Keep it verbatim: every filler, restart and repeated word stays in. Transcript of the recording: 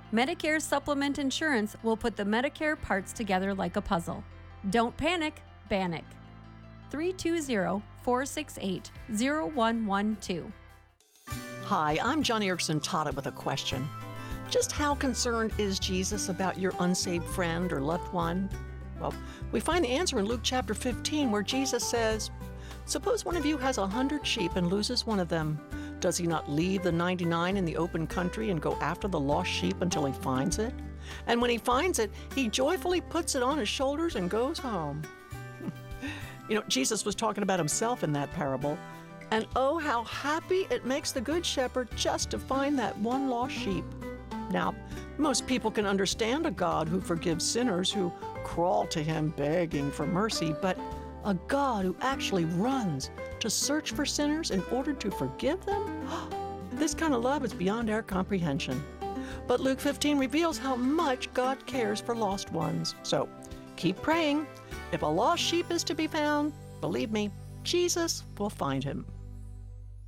Medicare Supplement Insurance will put the Medicare parts together like a puzzle. Don't panic, Bannock. three two zero, four six eight, zero one one two. Hi, I'm Joni Eareckson Tada with a question. Just how concerned is Jesus about your unsaved friend or loved one? Well, we find the answer in Luke chapter fifteen, where Jesus says, "Suppose one of you has a hundred sheep and loses one of them. Does he not leave the ninety-nine in the open country and go after the lost sheep until he finds it? And when he finds it, he joyfully puts it on his shoulders and goes home." You know, Jesus was talking about himself in that parable. And oh, how happy it makes the good shepherd just to find that one lost sheep. Now, most people can understand a God who forgives sinners who crawl to him begging for mercy, but a God who actually runs to search for sinners in order to forgive them? This kind of love is beyond our comprehension. But Luke fifteen reveals how much God cares for lost ones. So keep praying. If a lost sheep is to be found, believe me, Jesus will find him.